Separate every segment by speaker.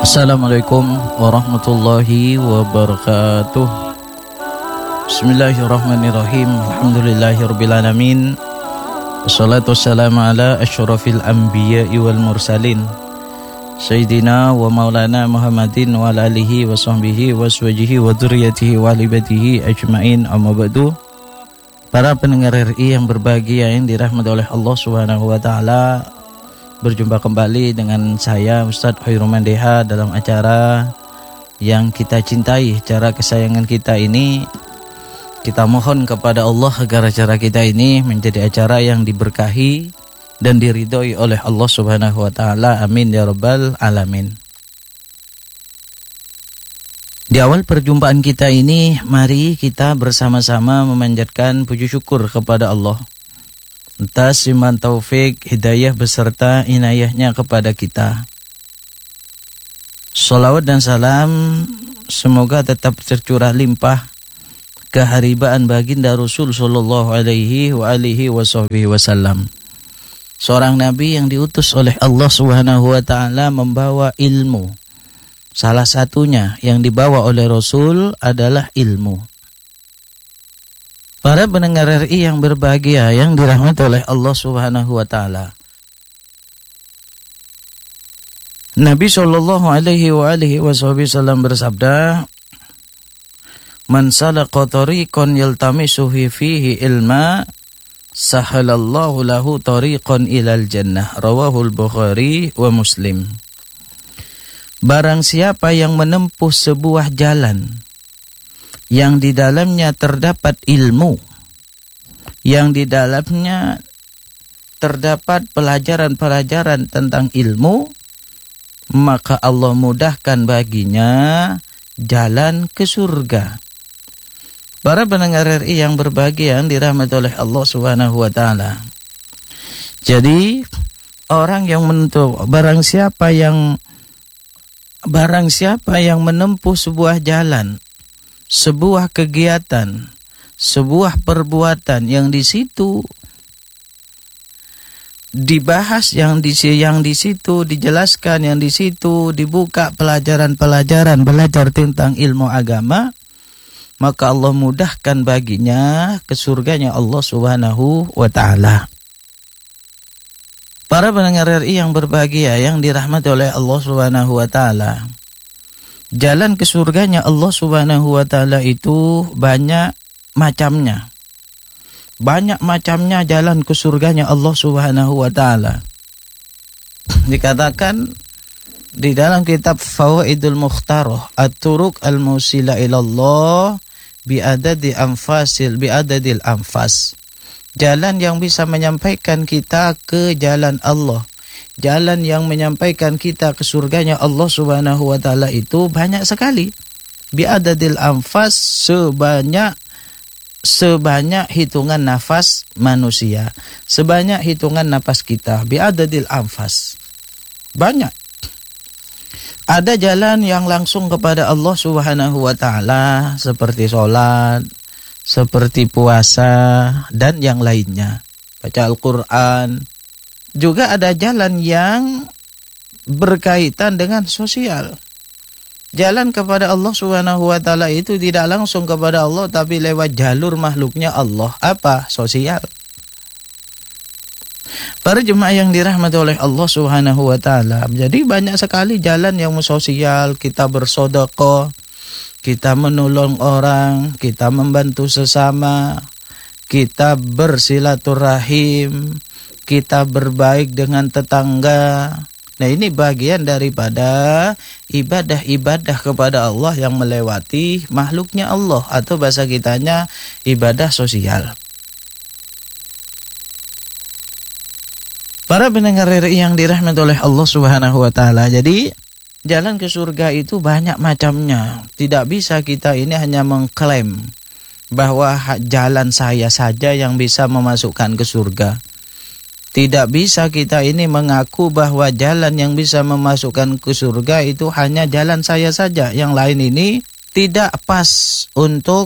Speaker 1: Assalamualaikum warahmatullahi wabarakatuh. Bismillahirrahmanirrahim. Alhamdulillahirrabbilalamin. Wassalatu wassalamu ala asyrafil anbiya'i wal mursalin Sayyidina wa maulana Muhammadin wa ala alihi wa sahbihi wa aswajihi wa dzurriyyatihi wa alibatihi ajma'in, amma ba'du. Para pendengar RI yang berbahagia yang dirahmati oleh Allah Subhanahu wa taala, berjumpa kembali dengan saya Ustadz Khairul Mandeha dalam acara yang kita cintai, acara kesayangan kita ini. Kita mohon kepada Allah agar acara kita ini menjadi acara yang diberkahi dan diridhoi oleh Allah Subhanahu wa taala. Amin ya rabbal alamin. Di awal perjumpaan kita ini, mari kita bersama-sama memanjatkan puji syukur kepada Allah atas iman taufik, hidayah beserta inayahnya kepada kita. Salawat dan salam semoga tetap tercurah limpah keharibaan baginda Rasul sallallahu alaihi wa alihi wasallam. Seorang nabi yang diutus oleh Allah Subhanahu wa taala membawa ilmu. Salah satunya yang dibawa oleh Rasul adalah ilmu. Para pendengar RI yang berbahagia yang dirahmati oleh Allah Subhanahu wa taala. Nabi sallallahu alaihi wasallam bersabda, "Man salaka tariqan yaltamisu fihi ilma, sahalallahu lahu tariqan ilal jannah." Rawahul Bukhari wa Muslim. Barang siapa yang menempuh sebuah jalan yang di dalamnya terdapat ilmu, yang di dalamnya terdapat pelajaran-pelajaran tentang ilmu, maka Allah mudahkan baginya jalan ke surga. Para pendengar RI yang berbahagia yang dirahmati oleh Allah Subhanahu wa taala. Jadi orang yang menempuh, barang siapa yang menempuh sebuah jalan, sebuah kegiatan, sebuah perbuatan yang di situ dibahas, yang di situ dijelaskan, yang di situ dibuka pelajaran-pelajaran, belajar tentang ilmu agama, maka Allah mudahkan baginya ke surganya Allah Subhanahu wa taala. Para pendengar RI yang berbahagia yang dirahmati oleh Allah Subhanahu wa taala, jalan ke surganya Allah Subhanahu wa taala itu banyak macamnya. Banyak macamnya jalan ke surganya Allah Subhanahu wa taala. Dikatakan di dalam kitab Fawaidul Mukhtarah, At-Turuq Al-Musila ilallah biadadil anfas. Jalan yang bisa menyampaikan kita ke jalan Allah, jalan yang menyampaikan kita ke surganya Allah Subhanahu wa taala itu banyak sekali. Biadadil anfas, sebanyak hitungan nafas manusia, sebanyak hitungan nafas kita. Biadadil anfas, banyak. Ada jalan yang langsung kepada Allah Subhanahu wa taala seperti sholat, seperti puasa dan yang lainnya, baca Al-Quran. Juga ada jalan yang berkaitan dengan sosial. Jalan kepada Allah Subhanahu wa taala itu tidak langsung kepada Allah, tapi lewat jalur makhluknya Allah. Apa? Sosial. Para jemaah yang dirahmati oleh Allah Subhanahu wa taala, jadi banyak sekali jalan yang sosial. Kita bersedekah, kita menolong orang, kita membantu sesama, kita bersilaturahim, kita berbaik dengan tetangga. Nah, ini bagian daripada ibadah-ibadah kepada Allah yang melewati makhluknya Allah, atau bahasa kitanya ibadah sosial. Para pendengar yang dirahmati oleh Allah Subhanahu wa taala, jadi jalan ke surga itu banyak macamnya. Tidak bisa kita ini hanya mengklaim bahwa jalan saya saja yang bisa memasukkan ke surga. Tidak bisa kita ini mengaku bahwa jalan yang bisa memasukkan ke surga itu hanya jalan saya saja. Yang lain ini tidak pas untuk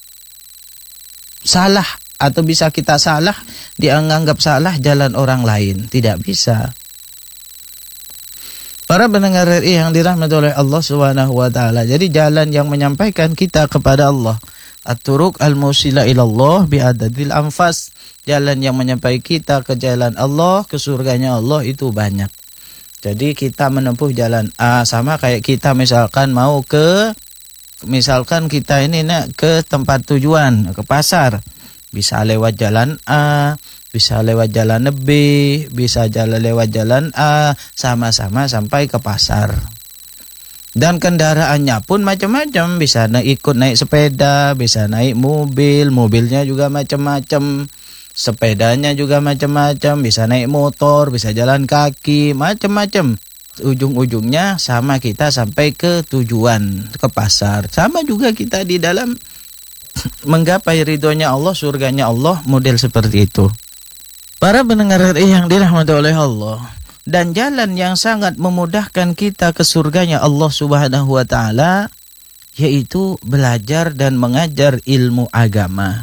Speaker 1: salah, atau bisa kita salah, dianggap salah jalan orang lain. Tidak bisa. Para pendengar RI yang dirahmati oleh Allah Subhanahu wa taala. Jadi jalan yang menyampaikan kita kepada Allah. At-turuq al-musila ilallah bi'adadil anfas. Jalan yang menyampaikan kita ke jalan Allah, ke surganya Allah itu banyak. Jadi kita menempuh jalan A, sama kayak kita misalkan mau misalkan kita ini nak ke tempat tujuan, ke pasar. Bisa lewat jalan A, bisa lewat jalan B, bisa lewat jalan A, sama-sama sampai ke pasar. Dan kendaraannya pun macam-macam, bisa ikut naik sepeda, bisa naik mobil, mobilnya juga macam-macam, sepedanya juga macam-macam, bisa naik motor, bisa jalan kaki, macam-macam. Ujung-ujungnya sama kita sampai ke tujuan, ke pasar. Sama juga kita di dalam menggapai ridhonya Allah, surganya Allah, model seperti itu. Para pendengar yang dirahmati oleh Allah, dan jalan yang sangat memudahkan kita ke surganya Allah Subhanahu wa taala yaitu belajar dan mengajar ilmu agama.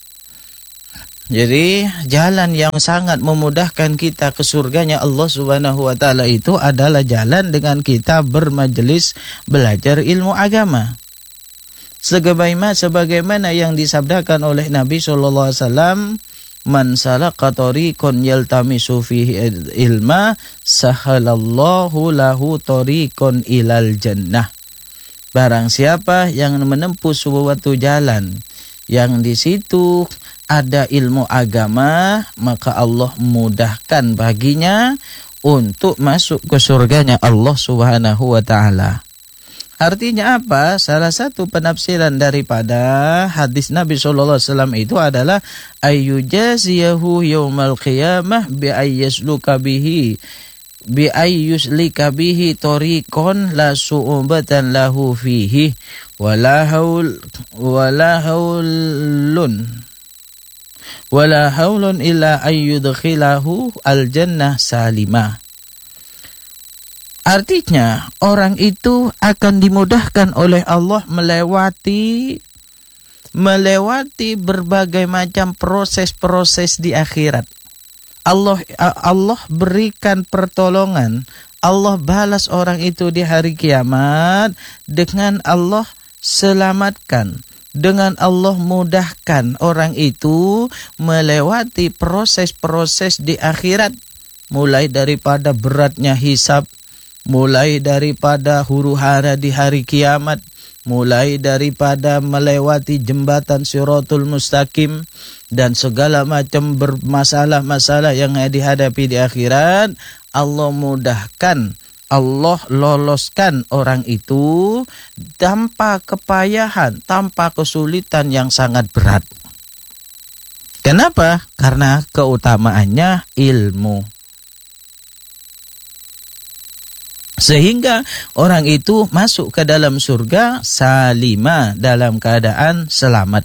Speaker 1: Jadi jalan yang sangat memudahkan kita ke surganya Allah Subhanahu wa taala itu adalah jalan dengan kita bermajelis belajar ilmu agama. Sebagaimana yang disabdakan oleh Nabi sallallahu alaihi wasallam, man salaka tariqan yaltamisu fihi ilma sahalallahu lahu tariqan ilal jannah. Barang siapa yang menempuh suatu jalan yang di situ ada ilmu agama, maka Allah mudahkan baginya untuk masuk ke surganya Allah Subhanahu wa taala. Artinya apa? Salah satu penafsiran daripada hadis Nabi sallallahu alaihi wasallam itu adalah ayyujaziyahu yaumal qiyamah bi ayyasluka bihi bi ayyuslika bihi tariqan la su'ubatan lahu fihi wala haulun illa ayyudkhilahu al jannah salimah. Artinya orang itu akan dimudahkan oleh Allah melewati berbagai macam proses-proses di akhirat. Allah berikan pertolongan, Allah balas orang itu di hari kiamat dengan Allah selamatkan, dengan Allah mudahkan orang itu melewati proses-proses di akhirat, mulai daripada beratnya hisab, mulai daripada huru-hara di hari kiamat, mulai daripada melewati jembatan Shiratul Mustaqim dan segala macam bermasalah-masalah yang dihadapi di akhirat, Allah mudahkan, Allah loloskan orang itu tanpa kepayahan, tanpa kesulitan yang sangat berat. Kenapa? Karena keutamaannya ilmu. Sehingga orang itu masuk ke dalam surga salima, dalam keadaan selamat.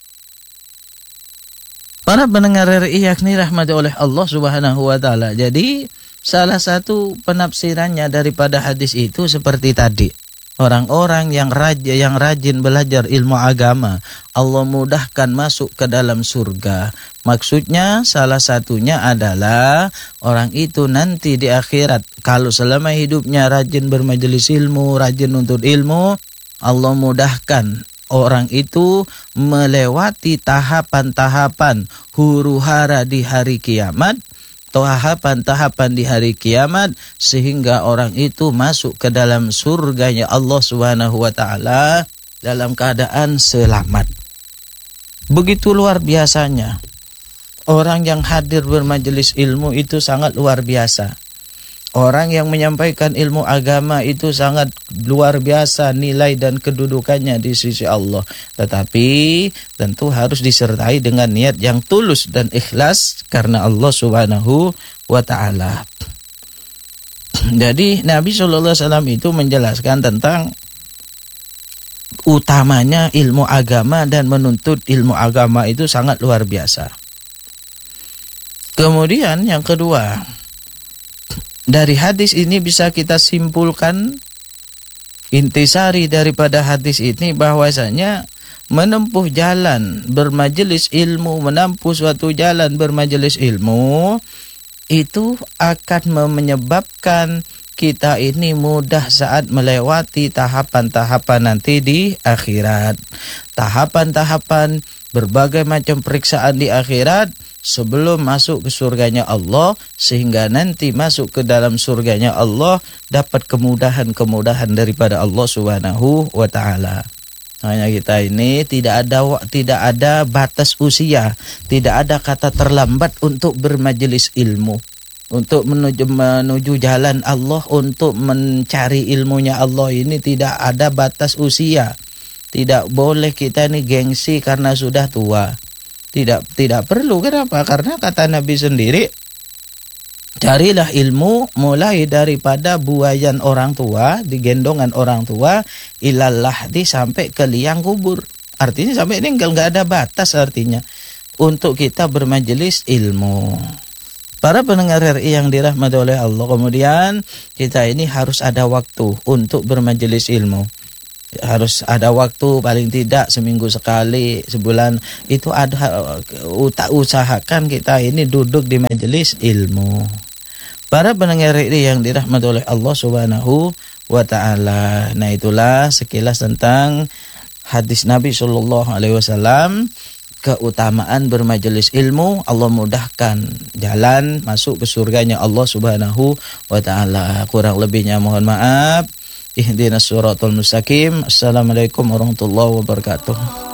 Speaker 1: Para pendengar RI yakni rahmati oleh Allah Subhanahu wa taala. Jadi salah satu penafsirannya daripada hadis itu seperti tadi. Orang-orang yang rajin belajar ilmu agama, Allah mudahkan masuk ke dalam surga. Maksudnya salah satunya adalah orang itu nanti di akhirat, kalau selama hidupnya rajin bermajelis ilmu, rajin nuntut ilmu, Allah mudahkan orang itu melewati tahapan-tahapan huru-hara di hari kiamat, tahapan-tahapan di hari kiamat, sehingga orang itu masuk ke dalam surganya Allah Subhanahu wa taala dalam keadaan selamat. Begitu luar biasanya. Orang yang hadir bermajelis ilmu itu sangat luar biasa. Orang yang menyampaikan ilmu agama itu sangat luar biasa nilai dan kedudukannya di sisi Allah. Tetapi tentu harus disertai dengan niat yang tulus dan ikhlas karena Allah Subhanahu wa ta'ala. Jadi Nabi SAW itu menjelaskan tentang utamanya ilmu agama dan menuntut ilmu agama itu sangat luar biasa. Kemudian yang kedua, dari hadis ini bisa kita simpulkan, intisari daripada hadis ini bahwasanya menempuh jalan bermajelis ilmu, menempuh suatu jalan bermajelis ilmu itu akan menyebabkan kita ini mudah saat melewati tahapan-tahapan nanti di akhirat. Tahapan-tahapan berbagai macam periksaan di akhirat sebelum masuk ke surganya Allah, sehingga nanti masuk ke dalam surganya Allah dapat kemudahan-kemudahan daripada Allah Subhanahu wa taala. Hanya kita ini tidak ada batas usia, tidak ada kata terlambat untuk bermajelis ilmu. Untuk menuju jalan Allah, untuk mencari ilmunya Allah ini tidak ada batas usia. Tidak boleh kita ini gengsi karena sudah tua. Tidak perlu. Kenapa? Karena kata Nabi sendiri, carilah ilmu mulai daripada buayan orang tua, digendongan orang tua, ilallah sampai ke liang kubur. Artinya sampai meninggal, nggak ada batas artinya untuk kita bermajelis ilmu. Para pendengar RI yang dirahmati oleh Allah, kemudian kita ini harus ada waktu untuk bermajelis ilmu. Harus ada waktu paling tidak seminggu sekali, sebulan itu ada. Usahakan kita ini duduk di majelis ilmu. Para pendengar RI yang dirahmati oleh Allah Subhanahu wa taala. Nah, itulah sekilas tentang hadis Nabi sallallahu alaihi wasallam, keutamaan bermajelis ilmu. Allah mudahkan jalan masuk ke surganya Allah Subhanahu wa taala. Kurang lebihnya mohon maaf. Ihdinas siratal mustaqim. Assalamualaikum warahmatullahi wabarakatuh.